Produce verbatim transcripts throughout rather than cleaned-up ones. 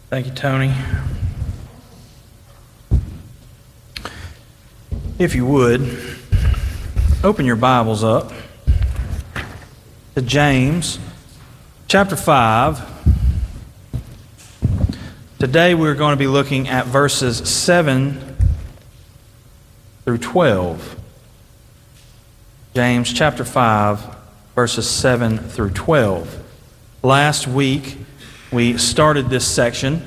Thank you, Tony. If you would, open your Bibles up to James chapter five. Today we're going to be looking at verses seven through twelve. James chapter five, verses seven through twelve. Last week we started this section.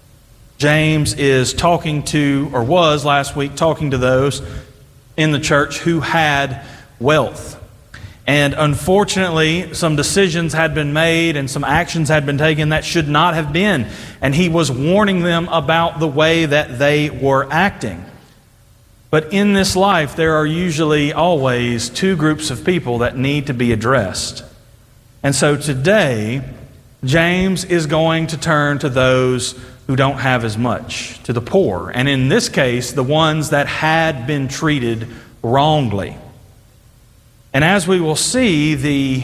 James is talking to, or was last week, talking to those in the church who had wealth. And unfortunately, some decisions had been made and some actions had been taken that should not have been. And he was warning them about the way that they were acting. But in this life, there are usually always two groups of people that need to be addressed. And so today, James is going to turn to those who don't have as much, to the poor. And in this case, the ones that had been treated wrongly. And as we will see, the,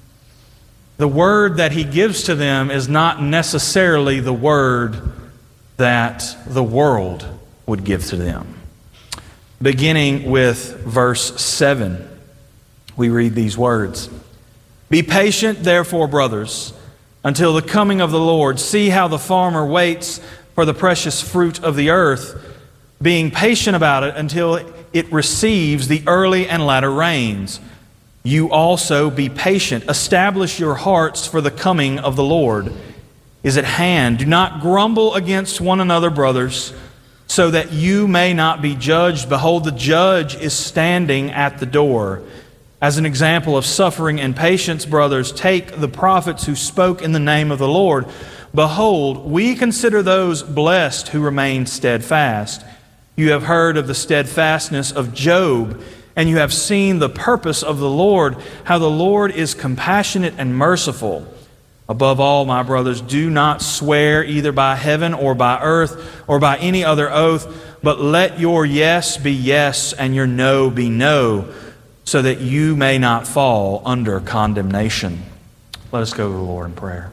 the word that he gives to them is not necessarily the word that the world would give to them. Beginning with verse seven, we read these words. Be patient, therefore, brothers, until the coming of the Lord. See how the farmer waits for the precious fruit of the earth, being patient about it until it receives the early and latter rains. You also be patient. Establish your hearts, for the coming of the Lord is at hand. Do not grumble against one another, brothers, so that you may not be judged. Behold, the judge is standing at the door. As an example of suffering and patience, brothers, take the prophets who spoke in the name of the Lord. Behold, we consider those blessed who remain steadfast. You have heard of the steadfastness of Job, and you have seen the purpose of the Lord, how the Lord is compassionate and merciful. Above all, my brothers, do not swear either by heaven or by earth or by any other oath, but let your yes be yes and your no be no, so that you may not fall under condemnation. Let us go to the Lord in prayer.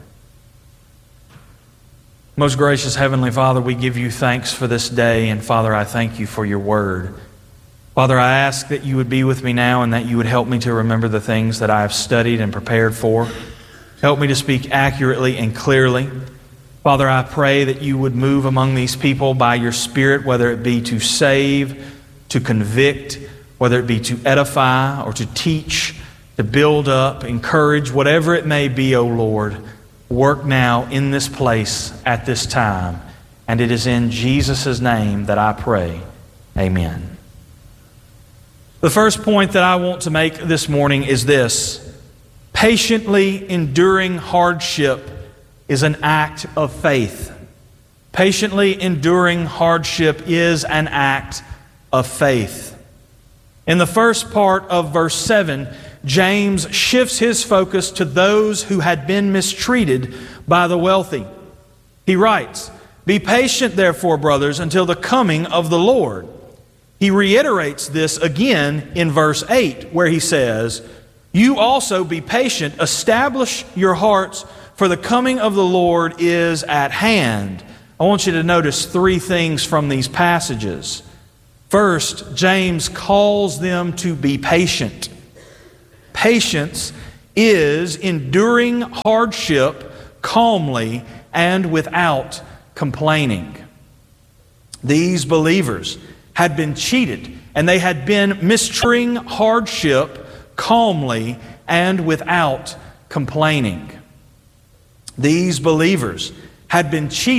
Most gracious Heavenly Father, we give you thanks for this day, and Father, I thank you for your word. Father, I ask that you would be with me now and that you would help me to remember the things that I have studied and prepared for. Help me to speak accurately and clearly. Father, I pray that you would move among these people by your Spirit, whether it be to save, to convict, whether it be to edify or to teach, to build up, encourage, whatever it may be, O Lord, work now in this place at this time. And it is in Jesus' name that I pray. Amen. The first point that I want to make this morning is this. Patiently enduring hardship is an act of faith. Patiently enduring hardship is an act of faith. In the first part of verse seven, James shifts his focus to those who had been mistreated by the wealthy. He writes, Be patient, therefore, brothers, until the coming of the Lord. He reiterates this again in verse eight, where he says, You also be patient, establish your hearts, for the coming of the Lord is at hand. I want you to notice three things from these passages. First, James calls them to be patient. Patience is enduring hardship calmly and without complaining. These believers had been cheated, and they had been mistreating hardship calmly and without complaining. These believers had been cheated